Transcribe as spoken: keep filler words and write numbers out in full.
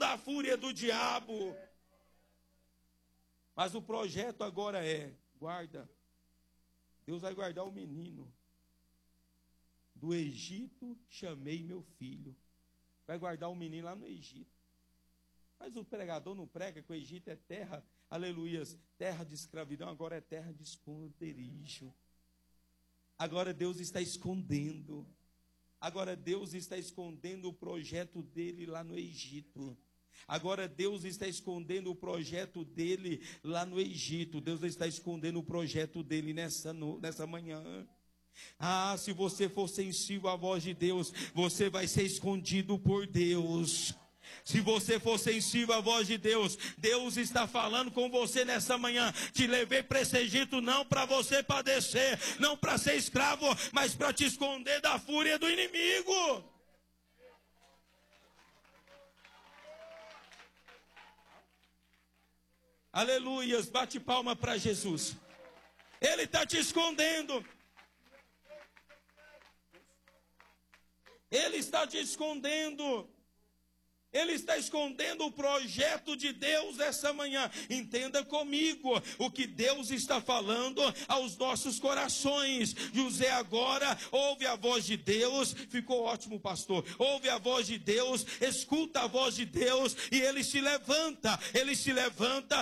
da fúria do diabo. Mas o projeto agora é, guarda, Deus vai guardar o menino. Do Egito chamei meu filho. Vai guardar o menino lá no Egito. Mas o pregador não prega que o Egito é terra, aleluias, terra de escravidão, agora é terra de esconderijo. Agora Deus está escondendo. Agora Deus está escondendo o projeto dele lá no Egito. Agora Deus está escondendo o projeto dele lá no Egito. Deus está escondendo o projeto dele nessa, no, nessa manhã. Ah, se você for sensível à voz de Deus, você vai ser escondido por Deus. Se você for sensível à voz de Deus, Deus está falando com você nessa manhã. Te levei para esse Egito não para você padecer, não para ser escravo, mas para te esconder da fúria do inimigo. Aleluias, bate palma para Jesus. Ele está te escondendo. Ele está te escondendo. Ele está escondendo o projeto de Deus essa manhã. Entenda comigo o que Deus está falando aos nossos corações. José agora ouve a voz de Deus. Ficou ótimo, pastor. Ouve a voz de Deus, escuta a voz de Deus e ele se levanta. Ele se levanta